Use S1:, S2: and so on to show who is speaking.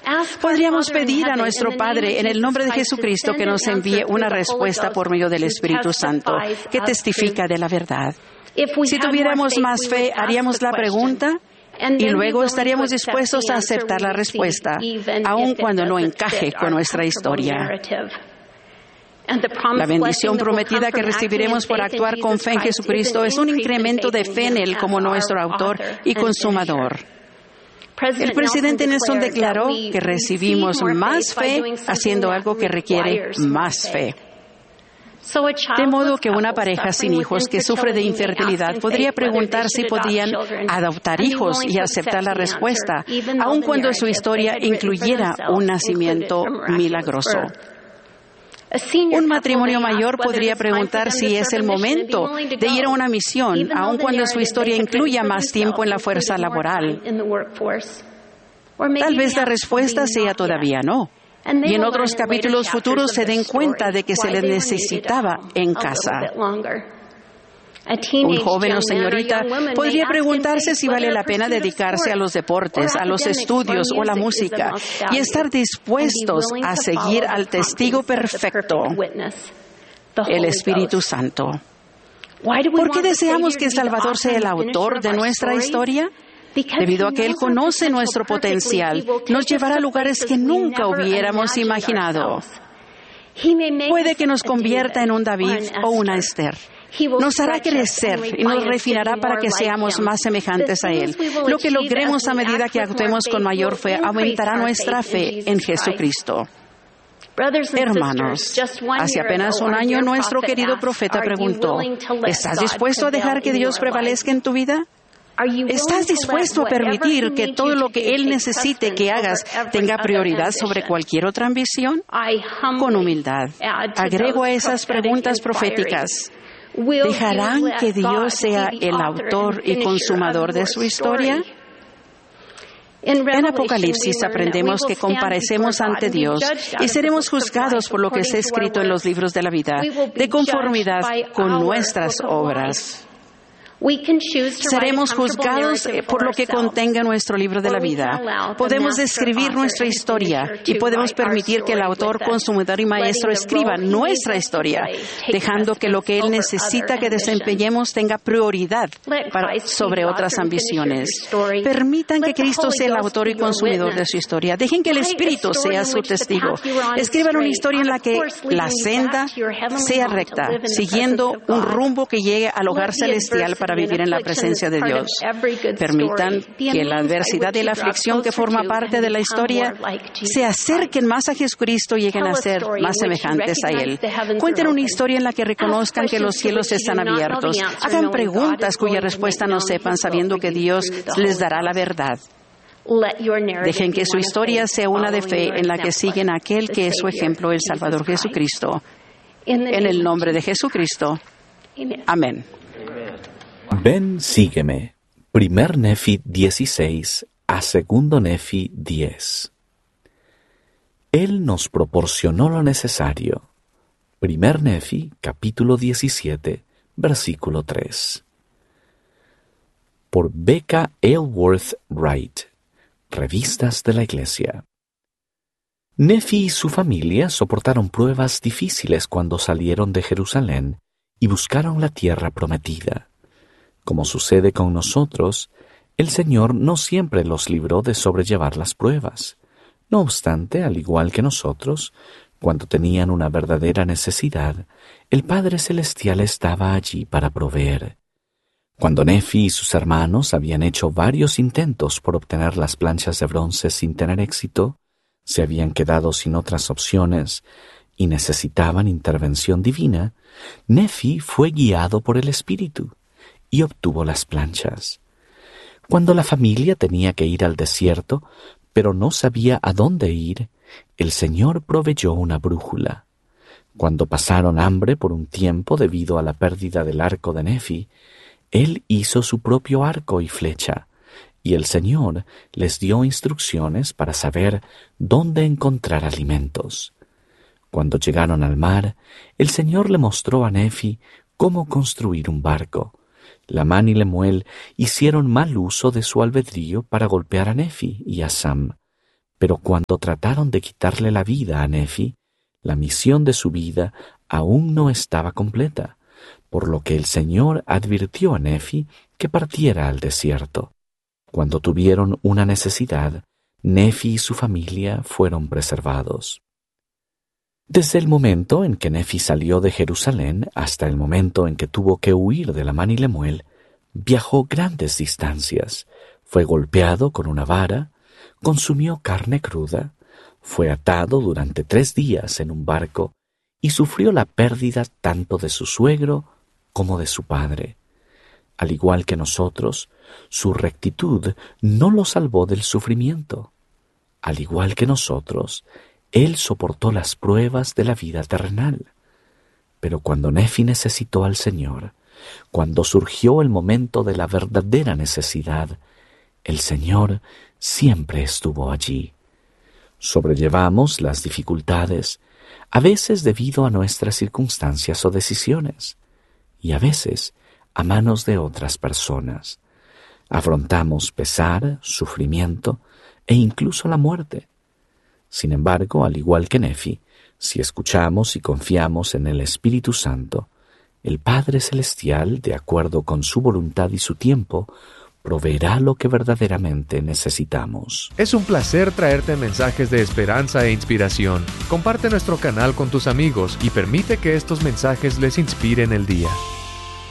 S1: Podríamos pedir a nuestro Padre en el nombre de Jesucristo que nos envíe una respuesta por medio del Espíritu Santo que testifica de la verdad. Si tuviéramos más fe, haríamos la pregunta y luego estaríamos dispuestos a aceptar la respuesta, aun cuando no encaje con nuestra historia. La bendición prometida que recibiremos por actuar con fe en Jesucristo es un incremento de fe en Él como nuestro autor y consumador. El presidente Nelson declaró que recibimos más fe haciendo algo que requiere más fe. De modo que una pareja sin hijos que sufre de infertilidad podría preguntar si podían adoptar hijos y aceptar la respuesta, aun cuando su historia incluyera un nacimiento milagroso. Un matrimonio mayor podría preguntar si es el momento de ir a una misión, aun cuando su historia incluya más tiempo en la fuerza laboral. Tal vez la respuesta sea todavía no. Y en otros capítulos futuros se den cuenta de que se les necesitaba en casa. Un joven o señorita podría preguntarse si vale la pena dedicarse a los deportes, a los estudios o la música y estar dispuestos a seguir al testigo perfecto, el Espíritu Santo. ¿Por qué deseamos que el Salvador sea el autor de nuestra historia? Debido a que Él conoce nuestro potencial, nos llevará a lugares que nunca hubiéramos imaginado. Puede que nos convierta en un David o una Esther. Nos hará crecer y nos refinará para que seamos más semejantes a Él. Lo que logremos a medida que actuemos con mayor fe aumentará nuestra fe en Jesucristo. Hermanos, hace apenas un año nuestro querido profeta preguntó, ¿estás dispuesto a dejar que Dios prevalezca en tu vida? ¿Estás dispuesto a permitir que todo lo que Él necesite que hagas tenga prioridad sobre cualquier otra ambición? Con humildad, agrego a esas preguntas proféticas. ¿Dejarán que Dios sea el autor y consumador de su historia? En Apocalipsis aprendemos que comparecemos ante Dios y seremos juzgados por lo que está escrito en los libros de la vida, de conformidad con nuestras obras. Seremos juzgados por lo que contenga nuestro libro de la vida. Podemos describir nuestra historia y podemos permitir que el autor, consumador y maestro escriba nuestra historia, dejando que lo que Él necesita que desempeñemos tenga prioridad sobre otras ambiciones. Permitan que Cristo sea el autor y consumidor de su historia. Dejen que el Espíritu sea su testigo. Escriban una historia en la que la senda sea recta, siguiendo un rumbo que llegue al hogar celestial para vivir en la presencia de Dios. Permitan que la adversidad y la aflicción que forma parte de la historia se acerquen más a Jesucristo y lleguen a ser más semejantes a Él. Cuenten una historia en la que reconozcan que los cielos están abiertos. Hagan preguntas cuya respuesta no sepan, sabiendo que Dios les dará la verdad. Dejen que su historia sea una de fe en la que siguen a aquel que es su ejemplo, el Salvador Jesucristo. En el nombre de Jesucristo. Amén.
S2: Ven, sígueme. 1 Nefi 16 a 2 Nefi 10. Él nos proporcionó lo necesario. 1 Nefi, capítulo 17, versículo 3. Por Becca Aylworth Wright, Revistas de la Iglesia. Nefi y su familia soportaron pruebas difíciles cuando salieron de Jerusalén y buscaron la tierra prometida. Como sucede con nosotros, el Señor no siempre los libró de sobrellevar las pruebas. No obstante, al igual que nosotros, cuando tenían una verdadera necesidad, el Padre Celestial estaba allí para proveer. Cuando Nefi y sus hermanos habían hecho varios intentos por obtener las planchas de bronce sin tener éxito, se habían quedado sin otras opciones y necesitaban intervención divina, Nefi fue guiado por el Espíritu y obtuvo las planchas. Cuando la familia tenía que ir al desierto, pero no sabía a dónde ir, el Señor proveyó una brújula. Cuando pasaron hambre por un tiempo debido a la pérdida del arco de Nefi, Él hizo su propio arco y flecha, y el Señor les dio instrucciones para saber dónde encontrar alimentos. Cuando llegaron al mar, el Señor le mostró a Nefi cómo construir un barco. Lamán y Lemuel hicieron mal uso de su albedrío para golpear a Nefi y a Sam, Pero cuando trataron de quitarle la vida a Nefi, la misión de su vida aún no estaba completa, por lo que el Señor advirtió a Nefi que partiera al desierto. Cuando tuvieron una necesidad, Nefi y su familia fueron preservados. Desde el momento en que Nefi salió de Jerusalén hasta el momento en que tuvo que huir de Lamán y Lemuel, viajó grandes distancias, fue golpeado con una vara, consumió carne cruda, fue atado durante 3 días en un barco y sufrió la pérdida tanto de su suegro como de su padre. Al igual que nosotros, su rectitud no lo salvó del sufrimiento. Al igual que nosotros, él soportó las pruebas de la vida terrenal. Pero cuando Nefi necesitó al Señor, cuando surgió el momento de la verdadera necesidad, el Señor siempre estuvo allí. Sobrellevamos las dificultades, a veces debido a nuestras circunstancias o decisiones, y a veces a manos de otras personas. Afrontamos pesar, sufrimiento e incluso la muerte. Sin embargo, al igual que Nefi, si escuchamos y confiamos en el Espíritu Santo, el Padre Celestial, de acuerdo con su voluntad y su tiempo, proveerá lo que verdaderamente necesitamos.
S3: Es un placer traerte mensajes de esperanza e inspiración. Comparte nuestro canal con tus amigos y permite que estos mensajes les inspiren el día.